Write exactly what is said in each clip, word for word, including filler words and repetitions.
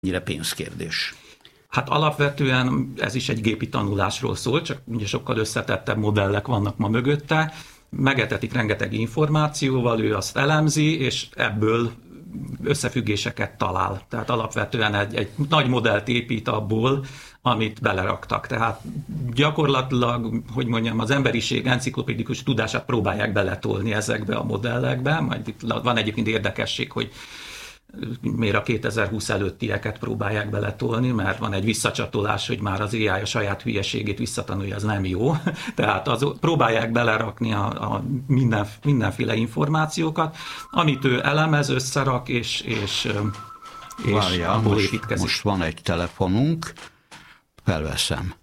mennyire pénzkérdés? Hát alapvetően ez is egy gépi tanulásról szól, csak ugye sokkal összetettebb modellek vannak ma mögötte. Megetetik rengeteg információval, ő azt elemzi, és ebből összefüggéseket talál. Tehát alapvetően egy, egy nagy modellt épít abból, amit beleraktak. Tehát gyakorlatilag, hogy mondjam, az emberiség enciklopédikus tudását próbálják beletolni ezekbe a modellekbe. Majd itt van egyébként érdekesség, hogy miért a kétezer-húsz előttieket próbálják beletolni, mert van egy visszacsatolás, hogy már az á i a saját hülyeségét visszatanulja, az nem jó. Tehát az, próbálják belerakni a, a minden, mindenféle információkat, amit ő elemez, összerak, és, és, és Várjál, abból most, építkezik. most van egy telefonunk, felveszem.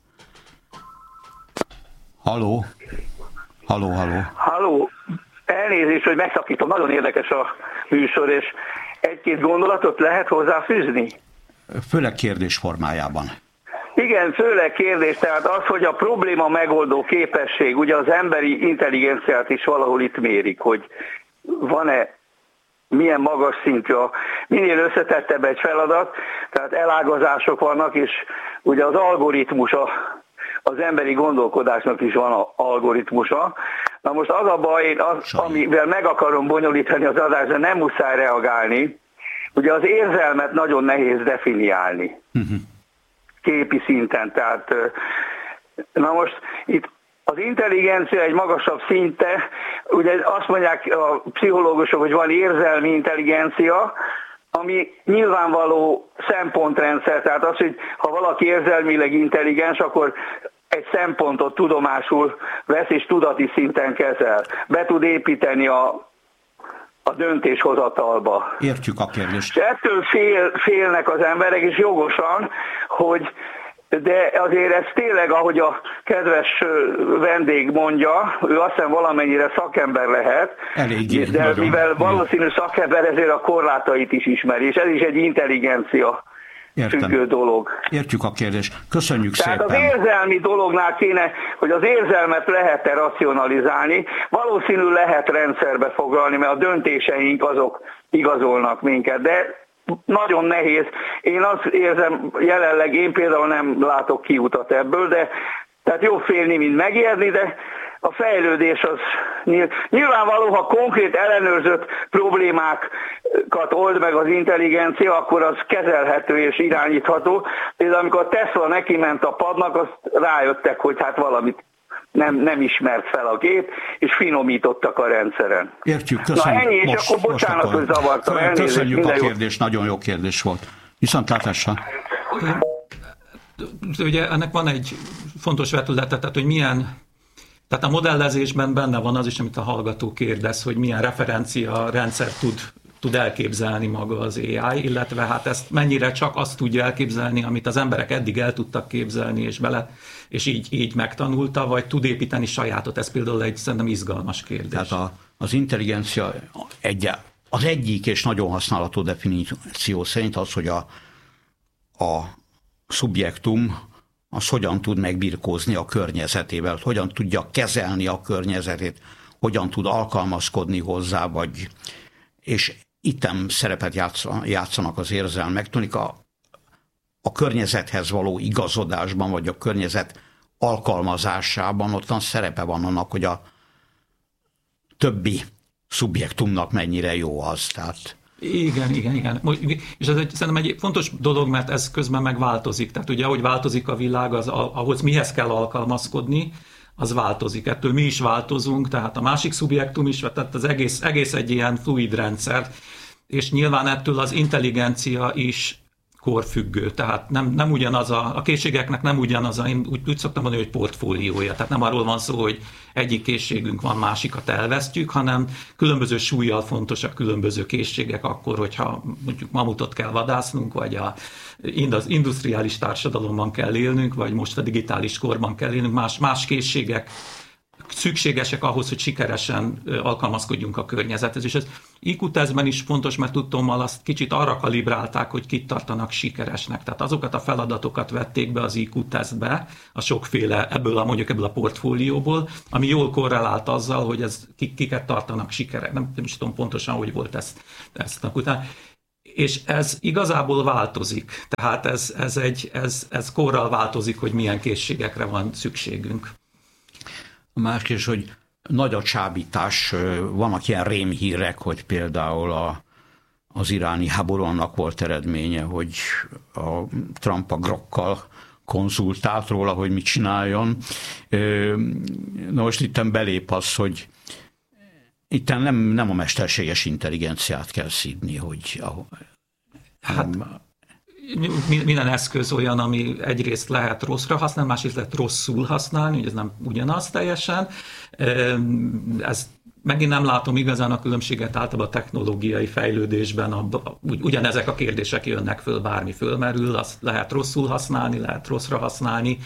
Haló? Haló, haló. Halló, elnézést, hogy megszakítom, nagyon érdekes a műsor, és egy-két gondolatot lehet hozzáfűzni? Főleg kérdés formájában. Igen, főleg kérdés, tehát az, hogy a probléma megoldó képesség, ugye az emberi intelligenciát is valahol itt mérik, hogy van-e, milyen magas szintű, a, minél összetettebb egy feladat, tehát elágazások vannak, és ugye az algoritmus, a, az emberi gondolkodásnak is van az algoritmusa. Na most az a baj, az, amivel meg akarom bonyolítani az adást, de nem muszáj reagálni, ugye az érzelmet nagyon nehéz definiálni. Uh-huh. Képi szinten. Tehát, na most itt az intelligencia egy magasabb szinte, ugye azt mondják a pszichológusok, hogy van érzelmi intelligencia, ami nyilvánvaló szempontrendszer, tehát az, hogy ha valaki érzelmileg intelligens, akkor egy szempontot tudomásul vesz és tudati szinten kezel. Be tud építeni a, a döntéshozatalba. Értjük a kérdést. És ettől fél, félnek az emberek, és jogosan, hogy de azért ez tényleg, ahogy a kedves vendég mondja, ő azt hiszem valamennyire szakember lehet, Eléggé, de nagyon. mivel valószínű szakember, ezért a korlátait is ismeri, és ez is egy intelligencia Értem. függő dolog. Értjük a kérdést. Köszönjük Tehát szépen. az érzelmi dolognál kéne, hogy az érzelmet lehet-e racionalizálni, valószínű lehet rendszerbe foglalni, mert a döntéseink azok igazolnak minket, de nagyon nehéz. Én azt érzem, jelenleg én például nem látok kiutat ebből, de tehát jobb félni, mint megérni, de a fejlődés az nyilvánvaló, ha konkrét ellenőrzött problémákat old meg az intelligencia, akkor az kezelhető és irányítható. Például amikor a Tesla neki ment a padnak, azt rájöttek, hogy hát valamit nem, nem ismert fel a gép, és finomítottak a rendszeren. Értjük, köszönjük. Na ennyi, és most, akkor bocsánat, most hogy zavartam. Elnézést, köszönjük a jó. kérdést, nagyon jó kérdés volt. Viszontlátásra. Ugye ennek van egy fontos vetülete, tehát hogy milyen, tehát a modellezésben benne van az is, amit a hallgató kérdez, hogy milyen referencia rendszer tud, tud elképzelni maga az á i, illetve hát ezt mennyire csak azt tudja elképzelni, amit az emberek eddig el tudtak képzelni, és bele, és így, így megtanulta, vagy tud építeni sajátot. Ez például egy szerintem izgalmas kérdés. Tehát a, az intelligencia egy, az egyik és nagyon használható definíció szerint az, hogy a, a szubjektum az hogyan tud megbirkózni a környezetével, hogyan tudja kezelni a környezetét, hogyan tud alkalmazkodni hozzá, vagy, és itten szerepet játszanak az érzelmek. Tudjuk, a, a környezethez való igazodásban, vagy a környezet alkalmazásában ottan szerepe van annak, hogy a többi szubjektumnak mennyire jó az. Tehát Igen, igen, igen. És ez egy, szerintem egy fontos dolog, mert ez közben megváltozik. Tehát ugye, ahogy változik a világ, az, ahhoz mihez kell alkalmazkodni, az változik. Ettől mi is változunk, tehát a másik szubjektum is, tehát az egész, egész egy ilyen fluid rendszer, és nyilván ettől az intelligencia is korfüggő, tehát nem, nem ugyanaz a, a készségeknek nem ugyanaz a, én úgy, úgy szoktam mondani, hogy portfóliója, tehát nem arról van szó, hogy egyik készségünk van, másikat elvesztjük, hanem különböző súllyal fontosak különböző készségek akkor, hogyha mondjuk mamutot kell vadásznunk, vagy a industriális társadalomban kell élnünk, vagy most a digitális korban kell élnünk, más, más készségek szükségesek ahhoz, hogy sikeresen alkalmazkodjunk a környezethez. És ez í kú-tesztben is fontos, mert tudtommal azt kicsit arra kalibrálták, hogy kit tartanak sikeresnek. Tehát azokat a feladatokat vették be az í kú-tesztbe, a sokféle, ebből a, mondjuk ebből a portfólióból, ami jól korrelált azzal, hogy ez kiket tartanak sikeresnek. Nem, nem is tudom pontosan, hogy volt ezt, ezt utána. És ez igazából változik. Tehát ez, ez, egy, ez, ez korral változik, hogy milyen készségekre van szükségünk. A másik is, hogy nagy a csábítás, vannak ilyen rémhírek, hogy például a, az iráni háború annak volt eredménye, hogy a Trump a Grokkal konzultált róla, hogy mit csináljon. Na most itten belép az, hogy itten nem, nem a mesterséges intelligenciát kell szídni, hogy... Hát, minden eszköz olyan, ami egyrészt lehet rosszra használni, másrészt lehet rosszul használni, hogy ez nem ugyanaz teljesen. Ez megint nem látom igazán a különbséget általában a technológiai fejlődésben, a, ugyanezek a kérdések jönnek föl, bármi fölmerül, azt lehet rosszul használni, lehet rosszra használni.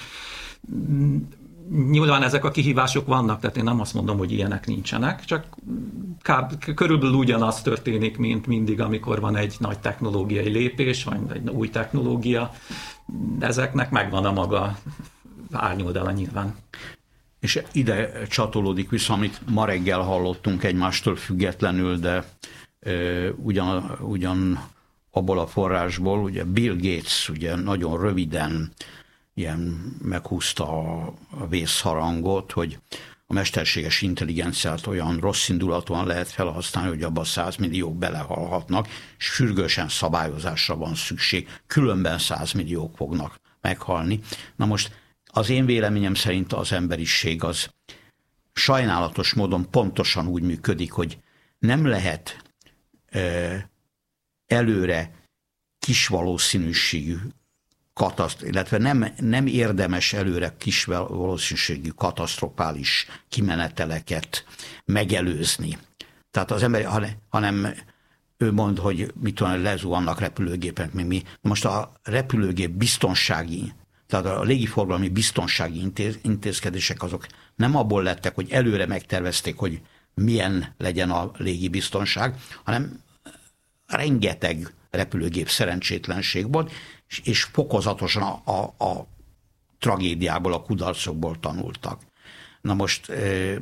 Nyilván ezek a kihívások vannak, tehát én nem azt mondom, hogy ilyenek nincsenek, csak kb. Körülbelül ugyanaz történik, mint mindig, amikor van egy nagy technológiai lépés, vagy egy új technológia. Ezeknek megvan a maga árnyoldala nyilván. És ide csatolódik vissza, amit ma reggel hallottunk egymástól függetlenül, de e, ugyan, ugyan abból a forrásból, ugye Bill Gates ugye nagyon röviden ilyen meghúzta a, a vészharangot, hogy a mesterséges intelligenciát olyan rossz indulatúan lehet felhasználni, hogy abban száz milliók belehalhatnak, és sürgősen szabályozásra van szükség, különben száz milliók fognak meghalni. Na most az én véleményem szerint az emberiség az sajnálatos módon pontosan úgy működik, hogy nem lehet e, előre kis valószínűségű kataszt, illetve nem, nem érdemes előre kis valószínűségű katasztrofális kimeneteleket megelőzni. Tehát az ember, hanem ő mond, hogy mit tudom, lezuhannak repülőgépek, még mi. Most a repülőgép biztonsági, tehát a légiforgalmi biztonsági intéz, intézkedések azok nem abból lettek, hogy előre megtervezték, hogy milyen legyen a légibiztonság, hanem rengeteg repülőgép szerencsétlenség volt, és, és fokozatosan a, a, a tragédiából, a kudarcokból tanultak. Na most e,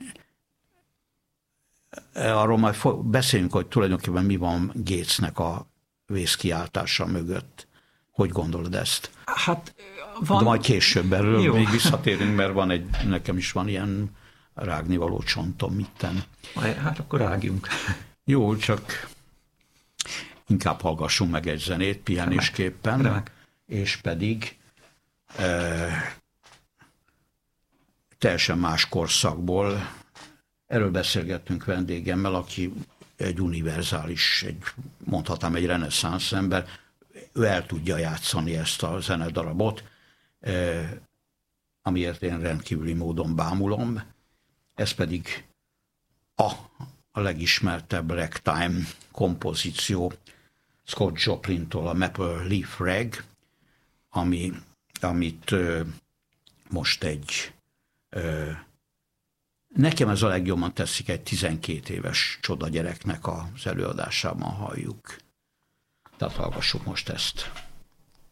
arról majd beszéljünk, hogy tulajdonképpen mi van Gatesnek a vészkiáltása mögött. Hogy gondolod ezt? Hát van... De majd később erről Jó. még visszatérünk, mert van egy, nekem is van ilyen rágnivaló csontom itten. Hát akkor rágjunk. Jó, csak inkább hallgassunk meg egy zenét pihenésképpen, Remek. Remek. És pedig e, teljesen más korszakból. Erről beszélgettünk vendégemmel, aki egy univerzális, egy, mondhatnám egy reneszánsz ember, ő el tudja játszani ezt a zenedarabot, eh, amiért én rendkívüli módon bámulom. Ez pedig a, a legismertebb ragtime kompozíció Scott Joplintól, a Maple Leaf Rag, ami, amit eh, most egy eh, nekem ez a legjobban teszik, egy tizenkét éves csoda gyereknek az előadásában halljuk. Tehát hallgassuk most ezt.